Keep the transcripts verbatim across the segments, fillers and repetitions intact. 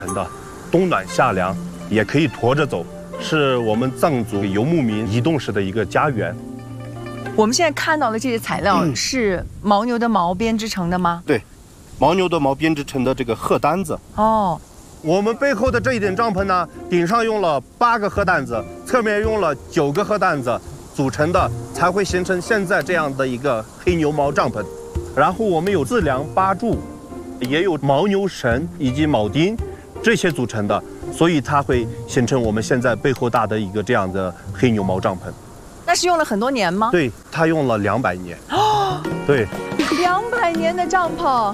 的，冬暖夏凉，也可以驮着走，是我们藏族游牧民移动式的一个家园。 我们现在看到的这些材料是牦牛的毛编织成的吗？ 对，牦牛的毛编织成的这个鹤担子。 哦， 我们背后的这一顶帐篷呢，顶上用了八个鹤担子，侧面用了九个鹤担子组成的，才会形成现在这样的一个黑牛毛帐篷。然后我们有自梁八柱，也有牦牛绳以及铆钉这些组成的，所以它会形成我们现在背后大的一个这样的黑牛毛帐篷。 那是用了很多年吗？ 对，它用了两百年。哦，对， 两百年的帐篷。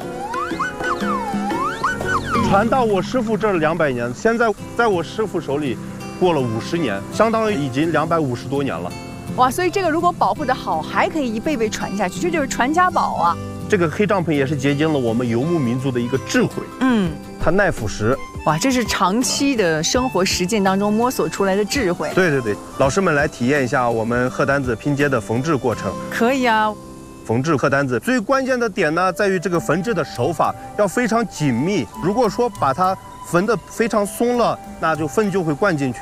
传到我师傅这儿两百年，现在在我师傅手里过了五十年，相当于已经两百五十多年了。 哇，所以这个如果保护得好，还可以一辈辈传下去，这就是传家宝啊！ 这个黑帐篷也是结晶了我们游牧民族的一个智慧。 嗯， 它耐腐蚀。 哇，这是长期的生活实践当中摸索出来的智慧。 对对对，老师们来体验一下我们鹤担子拼接的缝制过程。 可以啊。 缝制鹤担子最关键的点呢，在于这个缝制的手法要非常紧密。如果说把它缝得非常松了，那就粪就会灌进去。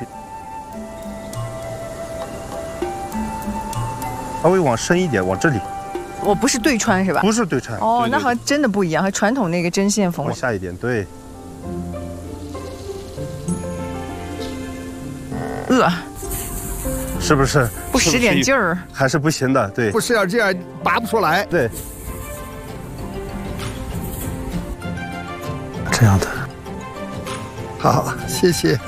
稍微往深一点，往这里。 我不是对穿是吧？ 不是对穿。 哦， 对对对， 那好像真的不一样，和传统那个针线缝。 往下一点，对。 呃， 是不是？ 不使点劲儿还是不行的，对。 不使点劲儿拔不出来。 对。 这样的。好，谢谢。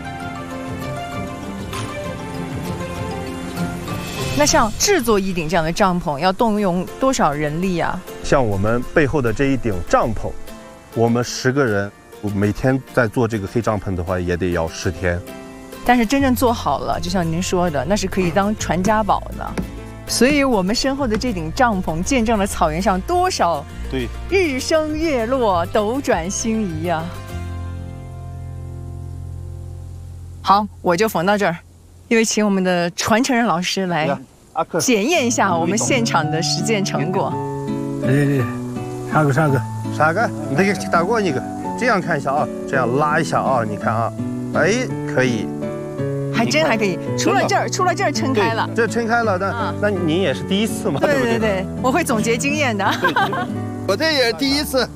那像制作一顶这样的帐篷，要动用多少人力啊？ 像我们背后的这一顶帐篷，我们十个人每天在做这个黑帐篷的话，也得要十天。 但是真正做好了，就像您说的，那是可以当传家宝的。所以我们身后的这顶帐篷，见证了草原上多少对日升月落、斗转星移呀、啊。好，我就缝到这儿，因为请我们的传承人老师来检验一下我们现场的实践成果。 对对对，啥个啥个啥个？你这个打过一个，这样看一下啊，这样拉一下啊，你看啊，哎，可以。 还真还可以，除了这儿，除了这儿撑开了， 这撑开了，那、嗯、那您也是第一次嘛？ 对对对, 对，我会总结经验的。 我这也是第一次。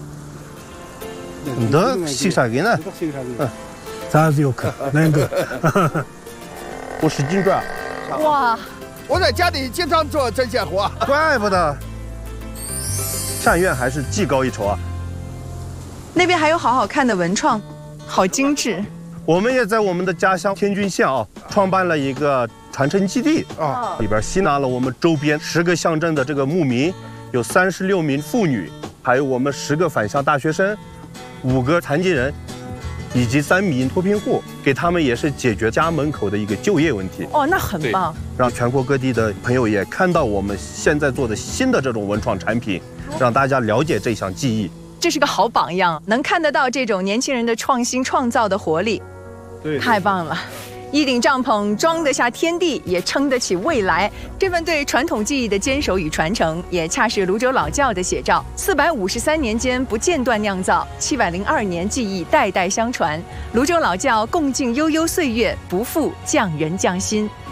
你的洗啥给呢？ 嗯，啥子有可那个？ 我使劲转。 哇！ 我在家里经常做针线活。 怪不得。善院还是技高一筹啊。 那边还有好好看的文创，好精致。 我们也在我们的家乡天均县啊，创办了一个传承基地啊，里边吸纳了我们周边十个乡镇的这个牧民，有三十六名妇女，还有我们十个返乡大学生，五个残疾人，以及三名脱贫户，给他们也是解决家门口的一个就业问题。 哦，那很棒， 让全国各地的朋友也看到我们现在做的新的这种文创产品，让大家了解这项技艺。 这是个好榜样，能看得到这种年轻人的创新创造的活力。 对， 太棒了！一顶帐篷装得下天地，也撑得起未来。这份对传统技艺的坚守与传承，也恰是泸州老窖的写照。四百五十三年间不间断酿造，七百零二年技艺代代相传。泸州老窖共敬悠悠岁月，不负匠人匠心。